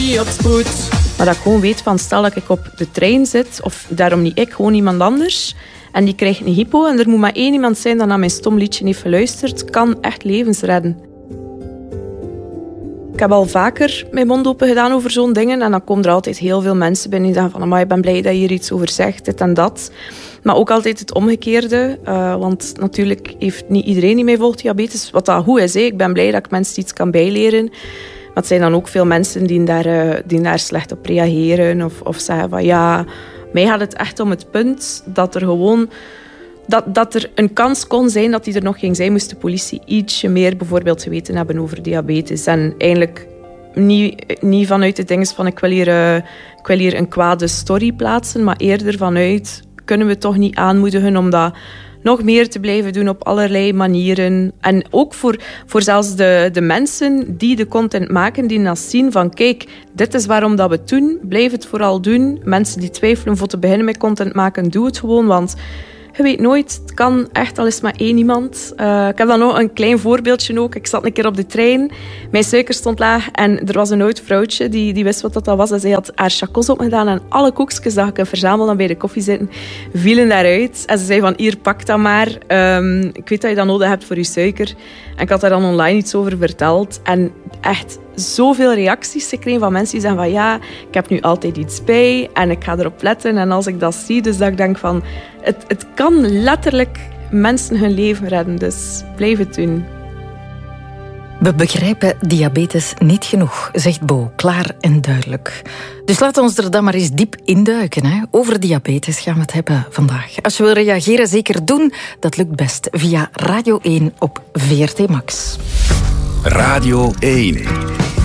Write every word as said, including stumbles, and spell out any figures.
niet op spoed. Maar dat ik gewoon weet van, stel dat ik op de trein zit, of daarom niet ik, gewoon iemand anders, en die krijgt een hypo en er moet maar één iemand zijn dat naar mijn stom liedje heeft geluisterd, kan echt levens redden. Ik heb al vaker mijn mond open gedaan over zo'n dingen en dan komen er altijd heel veel mensen binnen die zeggen van, amai, ik ben blij dat je hier iets over zegt, dit en dat. Maar ook altijd het omgekeerde, uh, want natuurlijk heeft niet iedereen die mij volgt diabetes, wat dat goed is. Hè. Ik ben blij dat ik mensen iets kan bijleren. Maar het zijn dan ook veel mensen die daar, uh, die daar slecht op reageren of, of zeggen van ja, mij gaat het echt om het punt dat er gewoon dat, dat er een kans kon zijn dat die er nog ging zijn, moest de politie ietsje meer bijvoorbeeld geweten hebben over diabetes. En eigenlijk niet, niet vanuit de dingen van ik wil, hier, uh, ik wil hier een kwade story plaatsen, maar eerder vanuit kunnen we toch niet aanmoedigen om dat nog meer te blijven doen op allerlei manieren. En ook voor, voor zelfs de, de mensen die de content maken, die dat zien van kijk, dit is waarom dat we het doen. Blijf het vooral doen. Mensen die twijfelen voor te beginnen met content maken, doe het gewoon, want je weet nooit, het kan echt al eens maar één iemand. Uh, ik heb dan nog een klein voorbeeldje ook. Ik zat een keer op de trein, mijn suiker stond laag en er was een oud vrouwtje die, die wist wat dat was. En zij had haar chacos opgedaan en alle koekjes dat ik verzamelde bij de koffie zitten, vielen daaruit. En ze zei van, hier, pak dat maar. Um, ik weet dat je dat nodig hebt voor je suiker. En ik had daar dan online iets over verteld. En echt zoveel reacties gekregen van mensen die zeggen van ja, ik heb nu altijd iets bij en ik ga erop letten. En als ik dat zie, dus dat ik denk van het, het kan letterlijk mensen hun leven redden. Dus blijf het doen. We begrijpen diabetes niet genoeg, zegt Bo, klaar en duidelijk. Dus laten we ons er dan maar eens diep induiken. Hè. Over diabetes gaan we het hebben vandaag. Als je wil reageren, zeker doen. Dat lukt best via Radio één op V R T Max. Radio één.